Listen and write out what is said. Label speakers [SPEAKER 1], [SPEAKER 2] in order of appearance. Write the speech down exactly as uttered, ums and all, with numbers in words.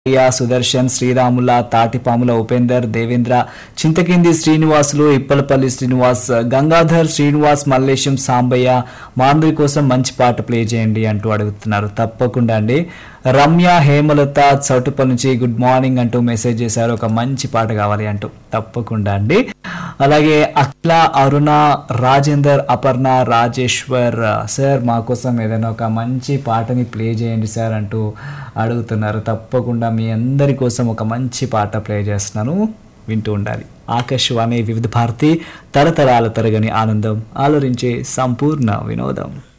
[SPEAKER 1] ప్రియా, సుదర్శన్, శ్రీరాముల, తాటిపాముల ఉపేందర్, దేవేంద్ర, చింతకింది శ్రీనివాసులు, ఇప్పలపల్లి శ్రీనివాస్, గంగాధర్, శ్రీనివాస్, మల్లేశం, సాంబయ్య, మాంద్రి కోసం మంచి పాట ప్లే చేయండి అంటూ అడుగుతున్నారు. తప్పకుండా అండి. రమ్య, హేమలత చౌటుపల్ నుంచి గుడ్ మార్నింగ్ అంటూ మెసేజ్ చేశారు, ఒక మంచి పాట కావాలి అంటూ. తప్పకుండా అండి. అలాగే అఖిల, అరుణ, రాజేందర్, అపర్ణ, రాజేశ్వర్ సార్ మా కోసం ఏదైనా ఒక మంచి పాటని ప్లే చేయండి సార్ అంటూ అడుగుతున్నారు. తప్పకుండా మీ అందరి కోసం ఒక మంచి పాట ప్లే చేస్తున్నాను, వింటూ ఉండాలి. ఆకాశవాణి వివిధ భారతి, తరతరాల తరగని ఆనందం, ఆలోచించే సంపూర్ణ వినోదం.